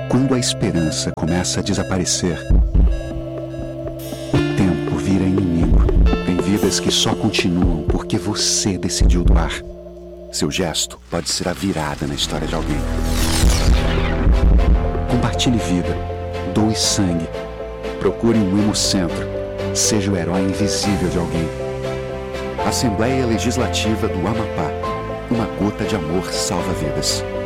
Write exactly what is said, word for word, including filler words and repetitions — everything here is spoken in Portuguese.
Quando a esperança começa a desaparecer, o tempo vira inimigo. Tem vidas que só continuam porque você decidiu doar. Seu gesto pode ser a virada na história de alguém. Compartilhe vida, doe sangue, procure um hemocentro, seja o herói invisível de alguém. Assembleia Legislativa do Amapá. Uma gota de amor salva vidas.